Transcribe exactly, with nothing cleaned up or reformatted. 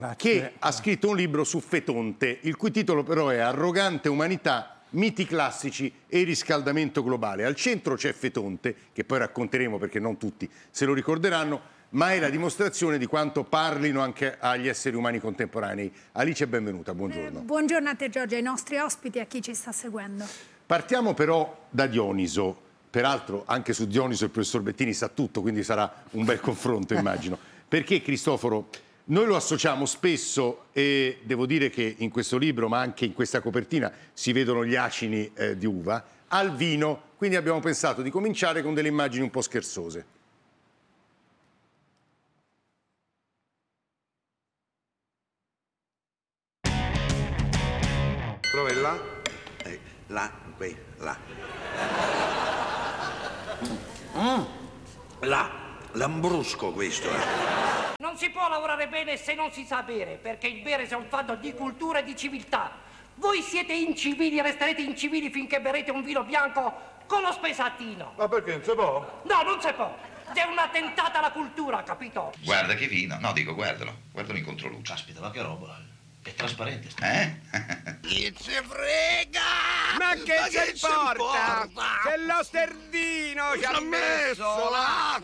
che ha scritto un libro su Fetonte, il cui titolo però è Arrogante umanità, miti classici e riscaldamento globale. Al centro c'è Fetonte, che poi racconteremo perché non tutti se lo ricorderanno, ma è la dimostrazione di quanto parlino anche agli esseri umani contemporanei. Alice, benvenuta, buongiorno. Eh, buongiorno a te Giorgio, ai nostri ospiti e a chi ci sta seguendo. Partiamo però da Dioniso. Peraltro anche su Dioniso il professor Bettini sa tutto, quindi sarà un bel confronto immagino. Perché Cristoforo, noi lo associamo spesso, e devo dire che in questo libro, ma anche in questa copertina, si vedono gli acini eh, di uva, al vino, quindi abbiamo pensato di cominciare con delle immagini un po' scherzose. Prova là. Eh, là, qui, là. Mm. Là, lambrusco questo, eh. Non si può lavorare bene se non si sa bere, perché il bere è un fatto di cultura e di civiltà. Voi siete incivili e resterete incivili finché berrete un vino bianco con lo spesatino. Ma perché non si può? No, non si può. È un attentato alla cultura, capito? Guarda che vino. No, dico, guardalo. Guardalo in controluce. Caspita, ma che roba. È trasparente. Eh? Chi se frega? Ma che Ma ci che ci importa? importa? Se lo sterdino ci ha messo là!